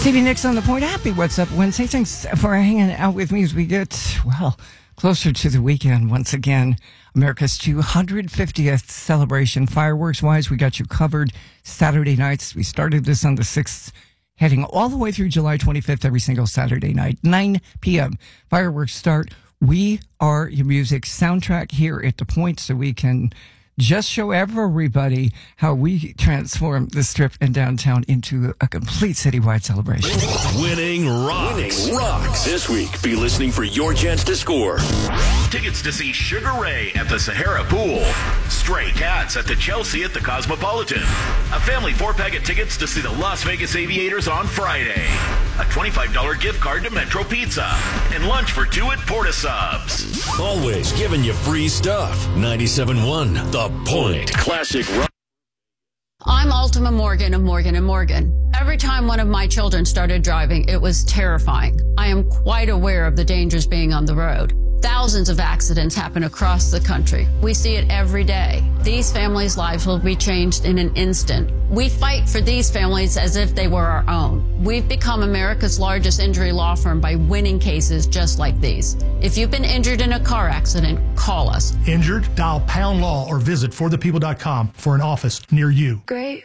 Stevie Nicks on the point. Happy What's Up Wednesday. Thanks for hanging out with me as we get, well, closer to the weekend once again. America's 250th celebration. Fireworks-wise, we got you covered Saturday nights. We started this on the 6th, heading all the way through July 25th, every single Saturday night, 9 p.m. Fireworks start. We are your music soundtrack here at The Point, so we can just show everybody how we transform the Strip and downtown into a complete citywide celebration. Winning rocks. This week, be listening for your chance to score. Tickets to see Sugar Ray at the Sahara Pool. Stray Cats at the Chelsea at the Cosmopolitan. A family 4-pack of tickets to see the Las Vegas Aviators on Friday. A $25 gift card to Metro Pizza. And lunch for 2 at Porta Subs. Always giving you free stuff. 97.1 The Point. Classic rock. I'm Ultima Morgan of Morgan & Morgan. Every time one of my children started driving, it was terrifying. I am quite aware of the dangers being on the road. Thousands of accidents happen across the country. We see it every day. These families' lives will be changed in an instant. We fight for these families as if they were our own. We've become America's largest injury law firm by winning cases just like these. If you've been injured in a car accident, call us. Injured? Dial #law or visit forthepeople.com for an office near you. Great